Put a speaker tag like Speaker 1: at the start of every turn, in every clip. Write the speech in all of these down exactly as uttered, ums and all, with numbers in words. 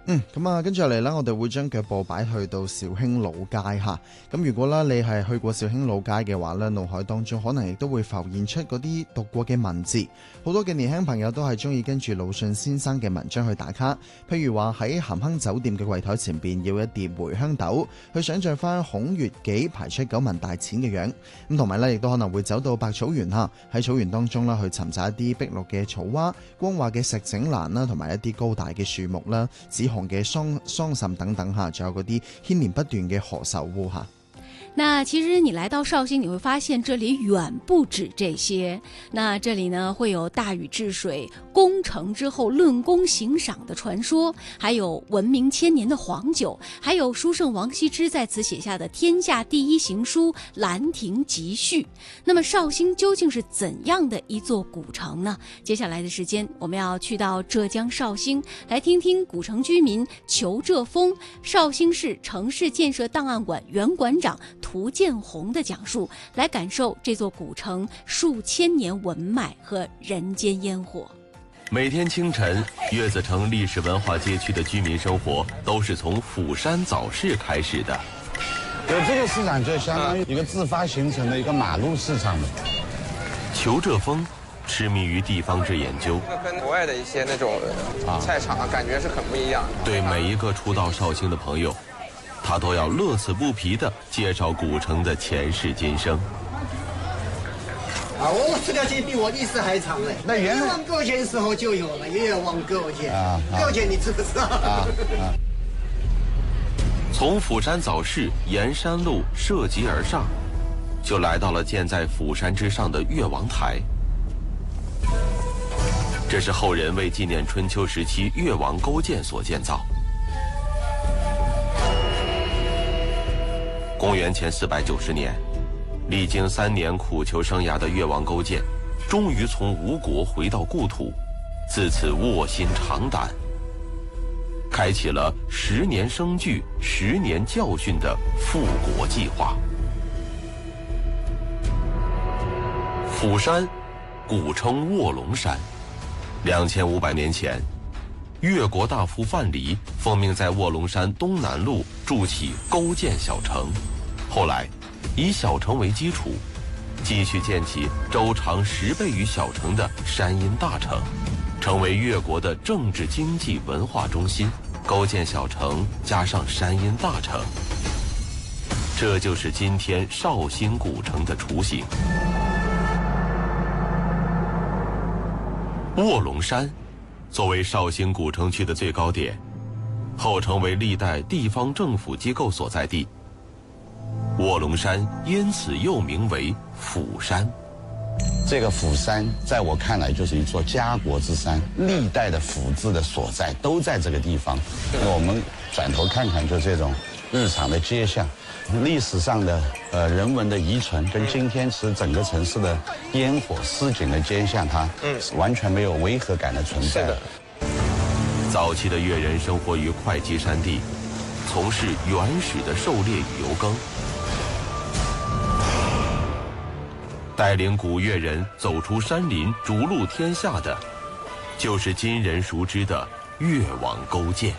Speaker 1: 嗯，咁啊，跟住落嚟咧，我哋會將腳步擺去到肇興老街嚇。咁如果咧你係去過肇興老街嘅話咧，腦海當中可能亦都會浮現出嗰啲讀過嘅文字。好多嘅年輕朋友都係中意跟住魯迅先生嘅文章去打卡。譬如話喺咸亨酒店嘅櫃台前邊要一碟茴香豆，去想像翻孔乙己排出九文大錢嘅樣。咁同埋咧，亦都可能會走到百草園嚇，喺草園當中啦，去尋找一啲碧綠嘅草蛙、光滑嘅石井欄啦，同埋一啲高大嘅樹木啦、紫紅嘅桑桑葚等等嚇，仲有嗰啲牽連不斷嘅何首烏嚇。
Speaker 2: 那其實你來到紹興，你會發現這裡遠不止這些。那這裡呢，會有大禹治水、攻城之後論功行賞的傳說，還有聞名千年的黃酒，還有書聖王羲之在此寫下的天下第一行書《蘭亭集序》。那麼紹興究竟是怎樣的一座古城呢？接下來的時間，我們要去到浙江紹興，來聽聽古城居民裘浙峰、紹興市城市建設檔案館原館長涂建宏的講述，來感受這座古城數千年文脈和人間煙火。
Speaker 3: 每天清晨，月子城歷史文化街區的居民生活都是從釜山早市開始的。
Speaker 4: 有這個市場就相當於一個自發形成的一個馬路市場。
Speaker 3: 裘浙峰痴迷於地方志研究，
Speaker 5: 跟國外的一些那種菜場啊，感覺是很不一樣。
Speaker 3: 對每一個初到紹興的朋友，他都要樂此不疲地介紹古城的前世今生。
Speaker 6: 啊，我這條街比我歷史還長嘞。那原來越王勾踐時候就有了，越王勾踐。啊，勾踐你知不知道？啊啊。
Speaker 3: 從釜山早市沿山路涉級而上，就來到了建在釜山之上的越王台。這是後人為紀念春秋時期越王勾踐所建造。公元前四百九十年，歷經三年苦求生涯的越王勾踐，終於從吳國回到故土，自此臥薪嘗膽，開啟了十年生聚、十年教訓的復國計劃。釜山，古稱臥龍山，兩千五百年前，越國大夫范蠡奉命在臥龍山東南麓築起勾踐小城，後來以小城為基礎，繼續建起周長十倍於小城的山陰大城，成為越國的政治、經濟、文化中心。勾踐小城加上山陰大城，這就是今天紹興古城的雛形。臥龍山作為紹興古城區的最高點，後成為歷代地方政府機構所在地。臥龍山因此又名為釜山。
Speaker 4: 這個釜山在我看來就是一座家國之山，歷代的府字的所在都在這個地方。我們轉頭看看，就這種日常的街巷，歷史上的呃人文的遺存，跟今天其實整個城市的煙火市井的街巷，它完全沒有違和感的存在。
Speaker 3: 早期的越人生活於會稽山地，從事原始的狩獵與遊耕。帶領古越人走出山林，逐鹿天下的，就是今人熟知的越王勾踐。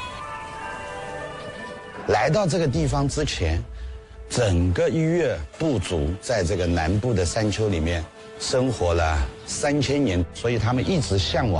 Speaker 4: 來到這個地方之前，整個越部族在這個南部的山丘裡面生活了三千年，所以他們一直向往